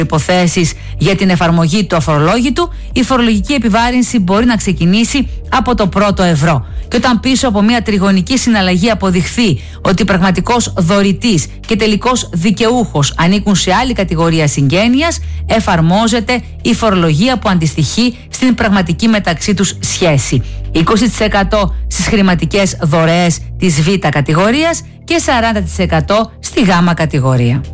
προϋποθέσεις για την εφαρμογή του αφορολόγητου, η φορολογική επιβάρυνση μπορεί να ξεκινήσει από το πρώτο ευρώ. Και όταν πίσω από μια τριγωνική συναλλαγή αποδειχθεί ότι πραγματικός δωρητής και τελικός δικαιούχος ανήκουν σε άλλη κατηγορία συγγένειας, εφαρμόζεται η φορολογία που αντιστοιχεί στην πραγματική μεταξύ τους σχέση. 20% στις χρηματικές δωρεές της Β κατηγορίας και 40% στη Γ κατηγορία.